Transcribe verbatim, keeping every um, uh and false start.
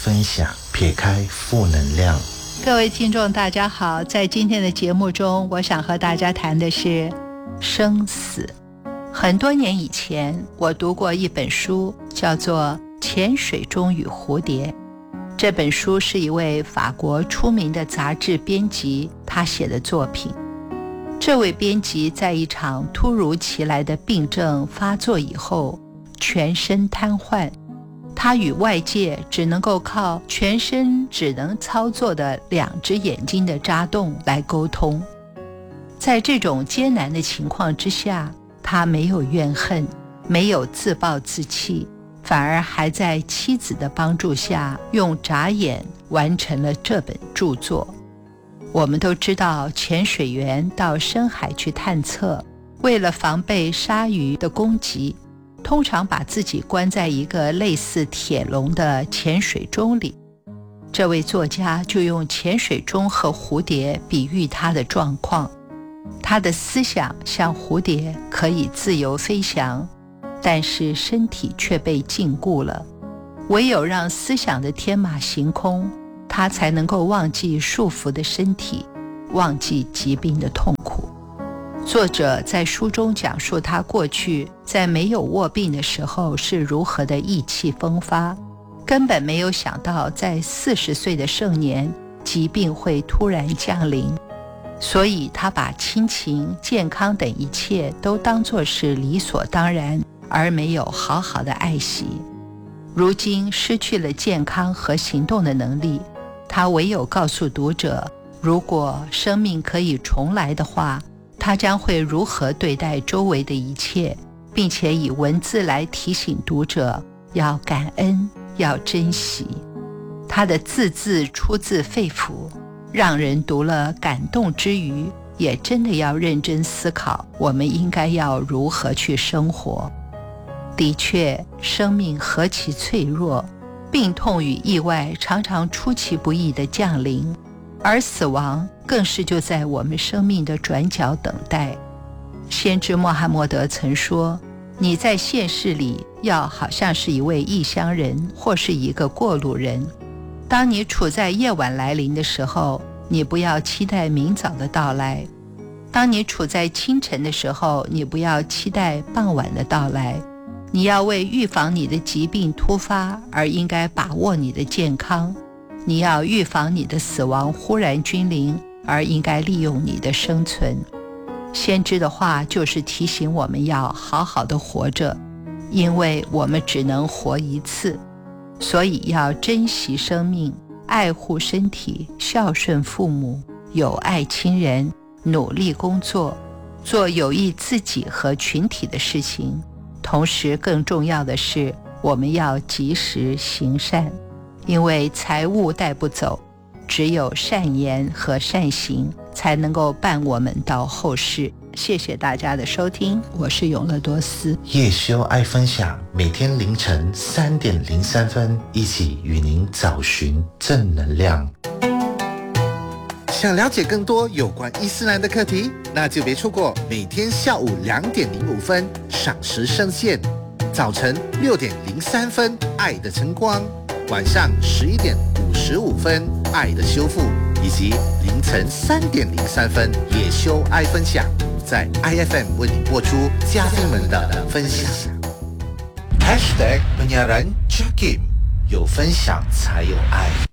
分享，撇开负能量。 各位听众大家好，在今天的节目中，我想和大家谈的是生死。很多年以前，我读过一本书，叫做《潜水钟与蝴蝶》。这本书是一位法国出名的杂志编辑他写的作品。这位编辑在一场突如其来的病症发作以后，全身瘫痪，他与外界只能够靠全身只能操作的两只眼睛的眨动来沟通。在这种艰难的情况之下，他没有怨恨，没有自暴自弃，反而还在妻子的帮助下用眨眼完成了这本著作。我们都知道，潜水员到深海去探测，为了防备鲨鱼的攻击，通常把自己关在一个类似铁笼的潜水钟里。这位作家就用潜水钟和蝴蝶比喻他的状况。他的思想像蝴蝶，可以自由飞翔，但是身体却被禁锢了。唯有让思想的天马行空，他才能够忘记束缚的身体，忘记疾病的痛苦。作者在书中讲述他过去在没有卧病的时候是如何的意气风发，根本没有想到在四十岁的盛年，疾病会突然降临。所以他把亲情、健康等一切都当作是理所当然，而没有好好的爱惜。如今失去了健康和行动的能力，他唯有告诉读者，如果生命可以重来的话，他将会如何对待周围的一切，并且以文字来提醒读者要感恩，要珍惜。他的字字出自肺腑，让人读了感动之余，也真的要认真思考，我们应该要如何去生活。的确，生命何其脆弱，病痛与意外常常出其不意地降临，而死亡更是就在我们生命的转角等待。先知穆罕默德曾说，你在现世里要好像是一位异乡人，或是一个过路人。当你处在夜晚来临的时候，你不要期待明早的到来；当你处在清晨的时候，你不要期待傍晚的到来。你要为预防你的疾病突发而应该把握你的健康，你要预防你的死亡忽然君临而应该利用你的生存。先知的话就是提醒我们要好好的活着，因为我们只能活一次，所以要珍惜生命，爱护身体，孝顺父母，友爱亲人，努力工作，做有益自己和群体的事情。同时更重要的是，我们要及时行善，因为财物带不走，只有善言和善行才能够伴我们到后世。谢谢大家的收听，我是永乐多斯。 叶修爱分享，每天凌晨三点零三分，一起与您找寻正能量。想了解更多有关伊斯兰的课题，那就别错过每天下午两点零五分赏时圣线，早晨六点零三分爱的晨光，晚上十一点五十五分爱的修复，以及凌晨三点零三分叶修爱分享，在 I F M 为你播出嘉宾们的分享。Hashtag penyiaran Jakim， 有分享才有爱。